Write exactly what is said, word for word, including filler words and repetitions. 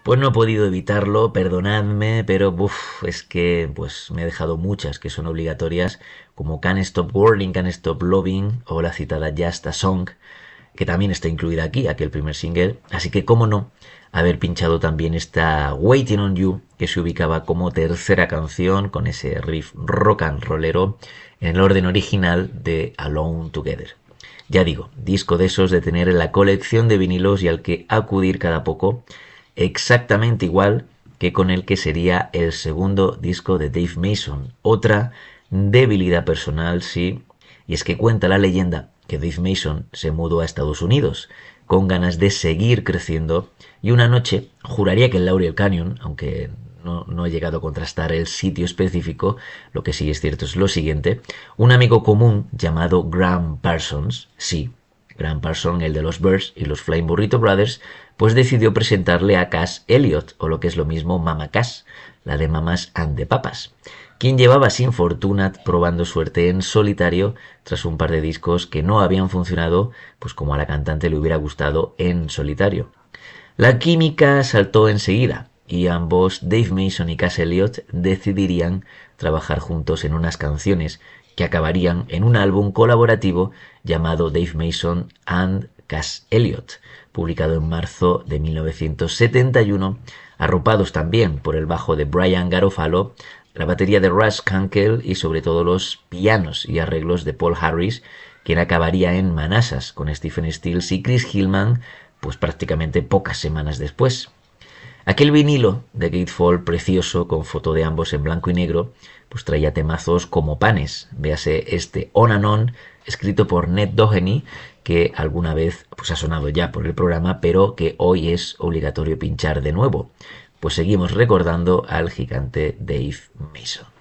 Pues no he podido evitarlo, perdonadme, pero uf, es que pues me he dejado muchas que son obligatorias, como Can't Stop Worrying, Can't Stop Loving o la citada Just a Song, que también está incluida aquí, aquel primer single. Así que, cómo no, haber pinchado también esta Waiting on You, que se ubicaba como tercera canción con ese riff rock and rollero en el orden original de Alone Together. Ya digo, disco de esos de tener en la colección de vinilos y al que acudir cada poco, exactamente igual que con el que sería el segundo disco de Dave Mason. Otra debilidad personal, sí, y es que cuenta la leyenda que Dave Mason se mudó a Estados Unidos con ganas de seguir creciendo y una noche, juraría que en Laurel Canyon, aunque no, no he llegado a contrastar el sitio específico, lo que sí es cierto es lo siguiente, un amigo común llamado Graham Parsons, sí, Graham Parsons, el de los Birds y los Flying Burrito Brothers, pues decidió presentarle a Cass Elliot, o lo que es lo mismo Mama Cass, la de Mamas and the Papas, quien llevaba sin fortuna probando suerte en solitario tras un par de discos que no habían funcionado pues como a la cantante le hubiera gustado en solitario. La química saltó enseguida y ambos, Dave Mason y Cass Elliot, decidirían trabajar juntos en unas canciones que acabarían en un álbum colaborativo llamado Dave Mason and Cass Elliot, publicado en marzo de mil novecientos setenta y uno, arropados también por el bajo de Brian Garofalo, la batería de Russ Kunkel y sobre todo los pianos y arreglos de Paul Harris, quien acabaría en Manassas con Stephen Stills y Chris Hillman, pues prácticamente pocas semanas después. Aquel vinilo de Gatefold precioso con foto de ambos en blanco y negro, pues traía temazos como panes. Véase este On and On, escrito por Ned Doheny, que alguna vez pues ha sonado ya por el programa, pero que hoy es obligatorio pinchar de nuevo. Pues seguimos recordando al gigante Dave Mason.